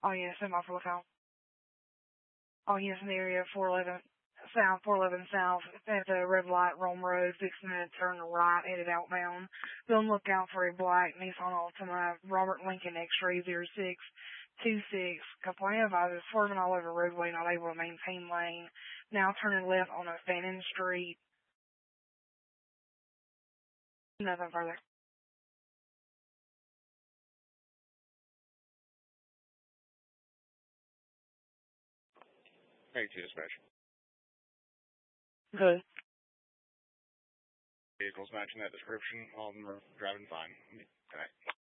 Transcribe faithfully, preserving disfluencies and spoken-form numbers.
Oh, yes, in my profile. Oh, yes, in the area of four eleven South, four eleven South, at the red light, Rome Road, fixing to turn right, headed outbound. Be on the lookout for a black Nissan Altima, Robert Lincoln X-ray zero six two six. Complaint advisor swerving all over the roadway, not able to maintain lane. Now turning left on a Fannin Street. Nothing further. Hey, to dispatch. Good. Vehicles matching that description, all of them are driving fine. Good night.